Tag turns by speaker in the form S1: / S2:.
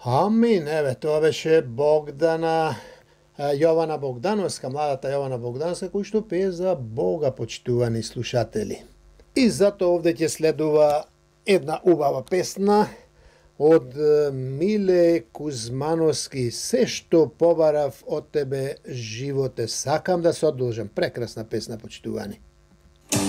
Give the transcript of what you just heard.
S1: Амин, еве, тоа беше Богдана, Јована Богдановска, младата Јована Богдановска, кој што пее за Бога, почитувани слушатели. И затоа овде ќе следува една убава песна од Миле Кузмановски, се што побарав од тебе, животе сакам, да се одолжам. Прекрасна песна, почитувани.